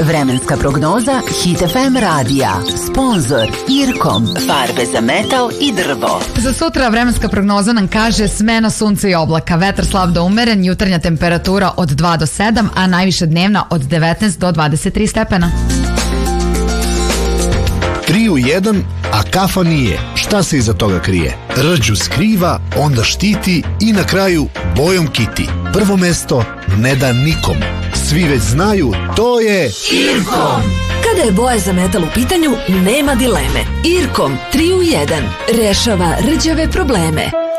Vremenska prognoza Hit FM radija. Sponzor Irkom. Farbe za metal i drvo. Za sutra vremenska prognoza nam kaže smena sunca i oblaka. Vetar slab do umeren, jutarnja temperatura od 2 do 7, a najviša dnevna od 19 do 23 stepena. 3 u 1, a kafa nije. Šta se iza toga krije? Rđu skriva, onda štiti i na kraju bojom kiti. Prvo mesto ne da nikom. Svi već znaju, to je Irkom. Kada je boja za metal u pitanju, nema dileme. Irkom 3 u 1 rešava rđave probleme.